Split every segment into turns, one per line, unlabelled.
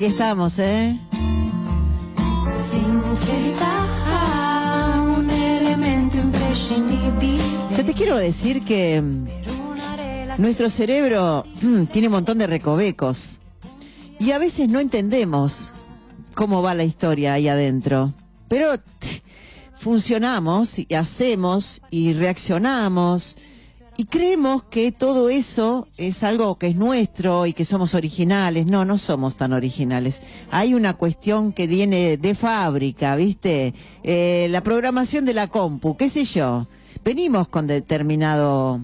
Aquí estamos, ¿eh?
Un elemento imprescindible.
Yo te quiero decir que nuestro cerebro tiene un montón de recovecos y a veces no entendemos cómo va la historia ahí adentro, pero funcionamos y hacemos y reaccionamos y creemos que todo eso es algo que es nuestro y que somos originales. No, no somos tan originales. Hay una cuestión que viene de fábrica, ¿viste? La programación de la compu, qué sé yo. Venimos con determinado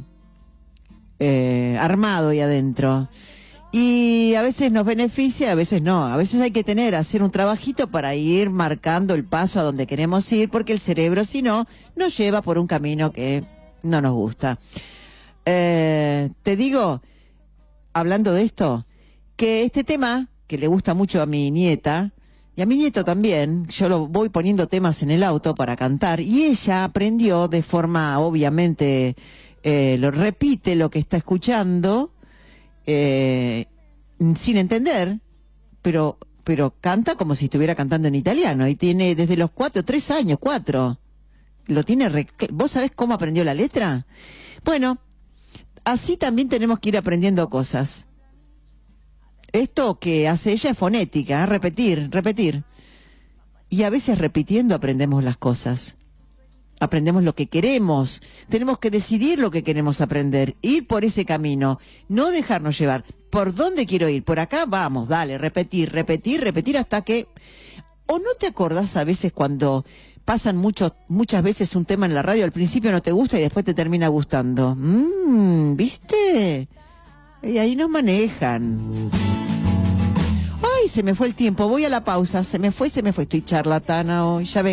armado ahí adentro. Y a veces nos beneficia, a veces no. A veces hay que hacer un trabajito para ir marcando el paso a donde queremos ir, porque el cerebro, si no, nos lleva por un camino que no nos gusta. Te digo, hablando de esto, que este tema, que le gusta mucho a mi nieta, y a mi nieto también, yo lo voy poniendo temas en el auto para cantar, y ella aprendió de forma, obviamente, lo repite lo que está escuchando, sin entender, pero canta como si estuviera cantando en italiano, y tiene desde los 3 años, 4, lo tiene, ¿vos sabés cómo aprendió la letra? Bueno, así también tenemos que ir aprendiendo cosas. Esto que hace ella es fonética, repetir. Y a veces repitiendo aprendemos las cosas. Aprendemos lo que queremos. Tenemos que decidir lo que queremos aprender. Ir por ese camino. No dejarnos llevar. ¿Por dónde quiero ir? Por acá vamos, dale, repetir hasta que... ¿O no te acordás a veces cuando pasan muchas veces un tema en la radio, al principio no te gusta y después te termina gustando? ¿Viste? Y ahí nos manejan. Ay, se me fue el tiempo, voy a la pausa, se me fue, estoy charlatana hoy, ya